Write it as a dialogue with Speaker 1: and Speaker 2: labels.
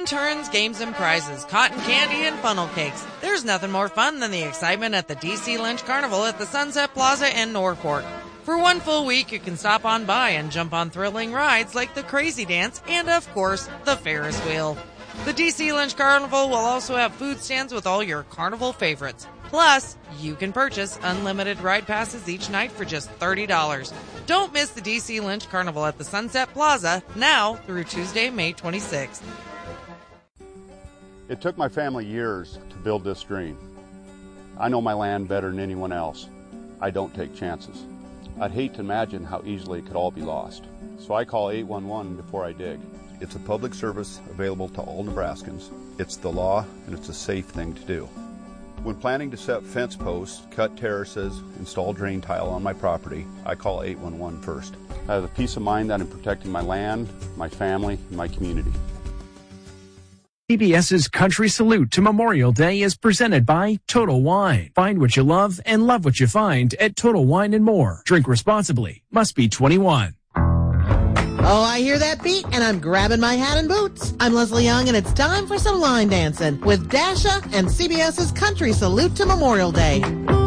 Speaker 1: turns, games, and prizes, cotton candy, and funnel cakes. There's nothing more fun than the excitement at the DC Lynch Carnival at the Sunset Plaza in Norfolk. For one full week, you can stop on by and jump on thrilling rides like the Crazy Dance and, of course, the Ferris wheel. The DC Lynch Carnival will also have food stands with all your carnival favorites. Plus, you can purchase unlimited ride passes each night for just $30. Don't miss the DC Lynch Carnival at the Sunset Plaza now through Tuesday, May 26th.
Speaker 2: It took my family years to build this dream. I know my land better than anyone else. I don't take chances. I'd hate to imagine how easily it could all be lost. So I call 811 before I dig. It's a public service available to all Nebraskans. It's the law, and it's a safe thing to do. When planning to set fence posts, cut terraces, install drain tile on my property, I call 811 first. I have the peace of mind that I'm protecting my land, my family, and my community.
Speaker 3: CBS's Country Salute to Memorial Day is presented by Total Wine. Find what you love and love what you find at Total Wine & More. Drink responsibly. Must be 21.
Speaker 4: Oh, I hear that beat, and I'm grabbing my hat and boots. I'm Leslie Young, and it's time for some line dancing with Dasha and CBS's Country Salute to Memorial Day.